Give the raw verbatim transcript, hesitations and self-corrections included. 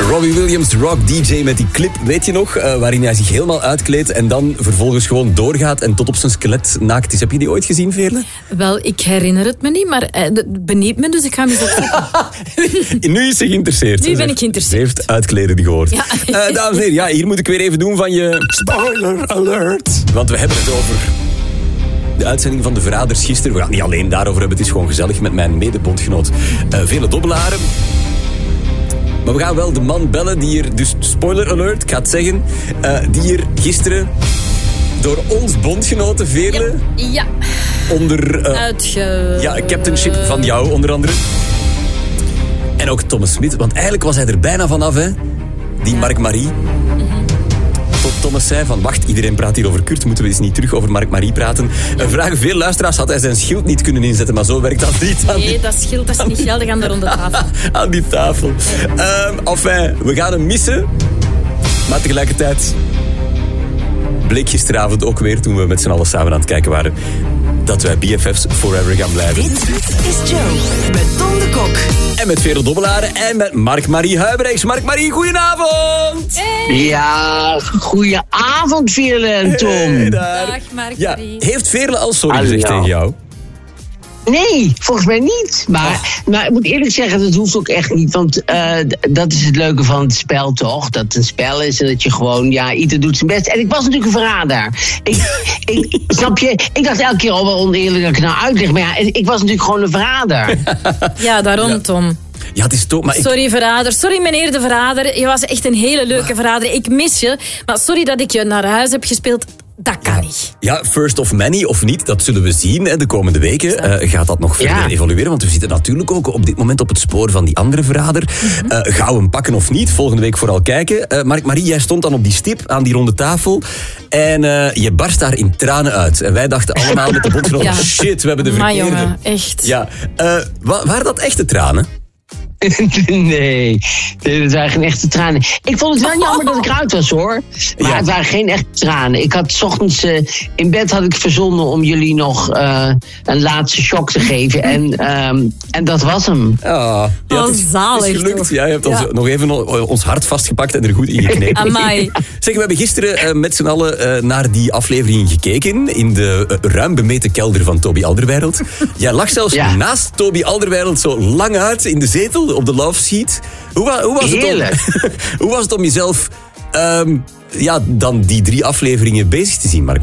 Robbie Williams, rock D J met die clip, weet je nog? Uh, waarin hij zich helemaal uitkleedt en dan vervolgens gewoon doorgaat en tot op zijn skelet naakt is. Heb je die ooit gezien, Veerle? Wel, ik herinner het me niet, maar het benieuwt me, dus ik ga hem eens opzoeken. Nu is ze geïnteresseerd. Nu ben ik geïnteresseerd. Ze heeft uitkleden gehoord. Ja. Uh, dames en heren, ja, hier moet ik weer even doen van je... Spoiler alert! Want we hebben het over... de uitzending van De Verraders gisteren. We gaan het niet alleen daarover hebben. Het is gewoon gezellig met mijn medebondgenoot uh, Veerle Dobbelaren. Maar we gaan wel de man bellen die er... Dus spoiler alert, ik ga het zeggen. Uh, die er gisteren door ons bondgenoten Veerle... Ja. ja. Onder... Uh, Uitge... Ja, captainship van jou onder andere. En ook Thomas Smit. Want eigenlijk was hij er bijna vanaf, hè. Die ja. Mark Marie. Tot Thomas zei van, wacht, iedereen praat hier over Kurt, moeten we eens niet terug over Mark Marie praten. Ja. Vragen veel luisteraars, had hij zijn schild niet kunnen inzetten, maar zo werkt dat niet. Aan nee, die, dat schild dat is niet geldig aan de ronde tafel. Aan die tafel. Ja. Um, enfin, we gaan hem missen. Maar tegelijkertijd bleek gisteravond ook weer, toen we met z'n allen samen aan het kijken waren, dat wij B F F's forever gaan blijven. Dit is Joe met Tom de Kok. En met Veerle Dobbelaren en met Mark-Marie Huibrechts. Mark-Marie, goedenavond! Hey. Ja, goedenavond Veerle en Tom. Hey, dag Mark-Marie. Ja, heeft Veerle al sorry Hallo. gezegd tegen jou? Nee, volgens mij niet. Maar, maar ik moet eerlijk zeggen, dat hoeft ook echt niet. Want uh, dat is het leuke van het spel toch? Dat het een spel is en dat je gewoon, ja, ieder doet zijn best. En ik was natuurlijk een verrader. Ik, ik, snap je? Ik dacht elke keer al wel oneerlijk dat ik nou uitleg. Maar ja, ik was natuurlijk gewoon een verrader. Ja, daarom ja. Tom. Ja, het is toch... Maar sorry ik... verrader, sorry meneer de verrader. Je was echt een hele leuke maar... verrader. Ik mis je. Maar sorry dat ik je naar huis heb gespeeld. Dat kan ja. niet. Ja, first of many of niet, dat zullen we zien. Hè. De komende weken uh, gaat dat nog verder ja. evolueren. Want we zitten natuurlijk ook op dit moment op het spoor van die andere verrader. Mm-hmm. Uh, gaan we hem pakken of niet? Volgende week vooral kijken. Uh, Mark-Marie, jij stond dan op die stip aan die ronde tafel. En uh, je barst daar in tranen uit. En wij dachten allemaal met de bondgenoten, ja. shit, we hebben de verkeerde. Maar jongen, echt. Ja. Uh, wa- waren dat echte tranen? Nee, dat waren geen echte tranen. Ik vond het wel jammer dat ik eruit was, hoor. Maar ja. het waren geen echte tranen. Ik had 's ochtends uh, in bed had ik verzonnen om jullie nog uh, een laatste shock te geven. En, um, en dat was hem. Oh, ja, het is, zalig. Het is gelukt. Toch? Ja, je hebt ja. ons nog even ons hart vastgepakt en er goed in geknepen. Amai. Zeg, we hebben gisteren uh, met z'n allen uh, naar die aflevering gekeken. In de uh, ruim bemeten kelder van Toby Alderweireld. Jij lag zelfs ja. naast Toby Alderweireld zo lang uit in de zetel. Op de love seat. Hoe, hoe, was, het om, hoe was het om jezelf um, ja, dan die drie afleveringen bezig te zien, Mark?